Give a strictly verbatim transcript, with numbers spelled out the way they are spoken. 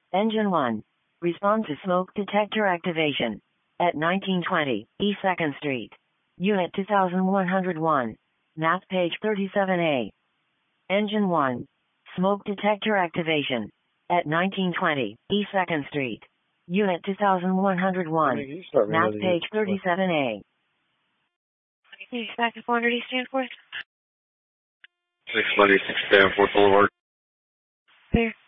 Engine one. Respond to smoke detector activation. At nineteen twenty East second Street. Unit two thousand one hundred one. Math page thirty-seven A. Engine one. Smoke detector activation. At nineteen twenty East second Street. Unit two thousand one hundred one. Math page thirty-seven A. Please back to four hundred East Danforth. six hundred East Danforth Boulevard. Clear.